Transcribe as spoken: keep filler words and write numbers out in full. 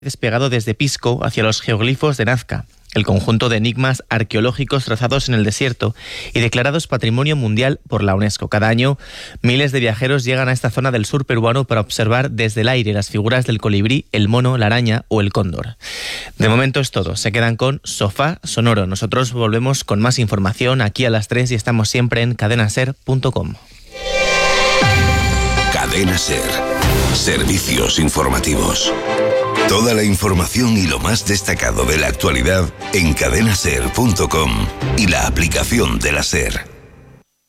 despegado desde Pisco hacia los geoglifos de Nazca, el conjunto de enigmas arqueológicos trazados en el desierto y declarados Patrimonio Mundial por la UNESCO. Cada año, miles de viajeros llegan a esta zona del sur peruano para observar desde el aire las figuras del colibrí, el mono, la araña o el cóndor. De momento es todo. Se quedan con Sofá Sonoro. Nosotros volvemos con más información aquí a las tres y estamos siempre en cadena ser punto com. Cadena Ser. Servicios informativos. Toda la información y lo más destacado de la actualidad en cadena ser punto com y la aplicación de la SER.